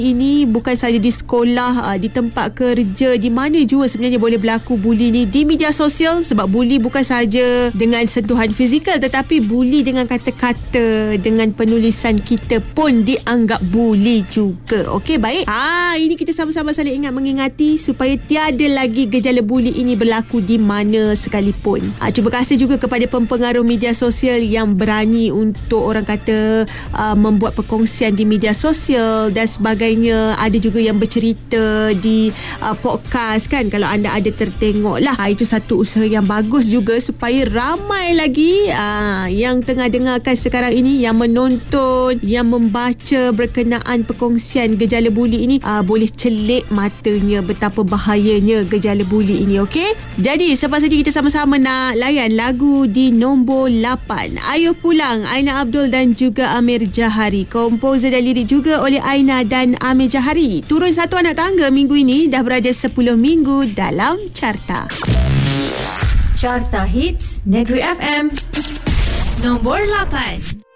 Ini bukan sahaja di sekolah, di tempat kerja, di mana juga sebenarnya boleh berlaku buli ni, di media sosial. Sebab buli bukan sahaja dengan sentuhan fizikal, tetapi buli dengan kata-kata, dengan penulisan kita pun dianggap buli juga. Okey, baik. Ini kita sama-sama saling mengingati supaya tiada lagi gejala buli ini berlaku di mana sekalipun. Terima kasih juga kepada pempengaruh media sosial yang berani untuk orang kata membuat perkongsian di media sosial dan sebagainya. Ada juga yang bercerita di podcast kan, kalau anda ada tertengok lah. Itu satu usaha yang bagus juga supaya ramai lagi yang tengah dengarkan sekarang ini, yang menonton, yang membaca berkenaan perkongsian gejala buli ini, boleh celik matanya betapa bahayanya gejala buli ini. Okey, jadi selepas ini kita sama-sama nak layan lagu di nombor 8, Ayuh Pulang, Aina Abdul dan juga Amir Jahari. Komposer dan lirik juga oleh Aina dan Amir Jahari. Turun satu anak tangga minggu ini, dah berada 10 minggu dalam carta. Carta Hits Negeri FM nombor 8.